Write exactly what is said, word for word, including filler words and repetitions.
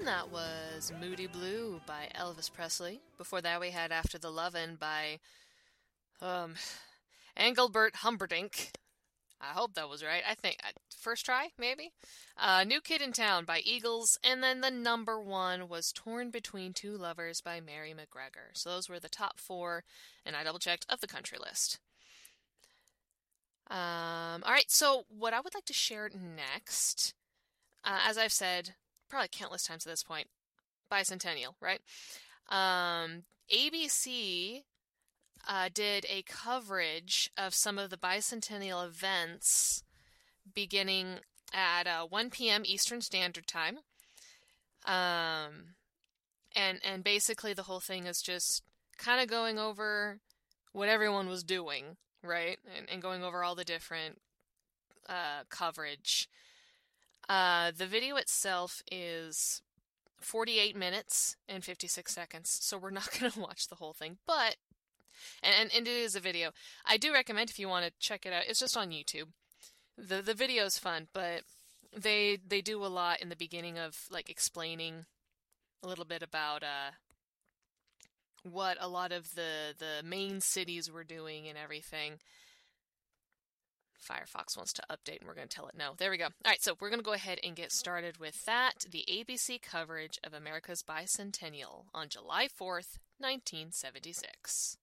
that was Moody Blue by Elvis Presley. Before that, we had After the Lovin' by um, Engelbert Humperdinck. I hope that was right. I think uh, first try, maybe. Uh, New Kid in Town by Eagles, and then the number one was Torn Between Two Lovers by Mary McGregor. So those were the top four, and I double checked, of the country list. Um, all right, so what I would like to share next, uh, as I've said probably countless times at this point, bicentennial, right? Um, A B C uh, did a coverage of some of the bicentennial events beginning at uh, one p.m. Eastern Standard Time. Um, and and basically the whole thing is just kind of going over what everyone was doing, right? And, and going over all the different uh, coverage. Uh, the video itself is forty-eight minutes and fifty-six seconds, so we're not going to watch the whole thing, but, and, and it is a video. I do recommend if you want to check it out, it's just on YouTube. The the video is fun, but they they do a lot in the beginning of, like, explaining a little bit about uh, what a lot of the, the main cities were doing and everything. Firefox wants to update and we're going to tell it no. There we go. All right, so we're going to go ahead and get started with that. The A B C coverage of America's bicentennial on July fourth, nineteen seventy-six.